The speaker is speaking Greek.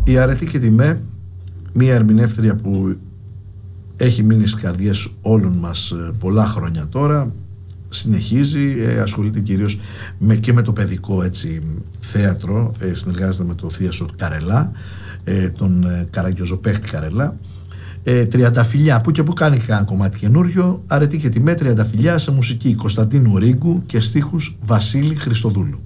Η Αρετή και Τιμέ, μία ερμηνεύτρια που έχει μείνει στις καρδιές όλων μας πολλά χρόνια τώρα, συνεχίζει, ασχολείται κυρίως και με το παιδικό θέατρο, συνεργάζεται με το Θίασο Καρελά, τον Καραγκιόζο-παίχτη Καρελά. Τριανταφυλλιά, που και που κάνει και ένα κομμάτι καινούριο. Αρετή και Τιμέ, Τριανταφυλλιά, σε μουσική Κωνσταντίνου Ρίγκου και στίχους Βασίλη Χριστοδούλου.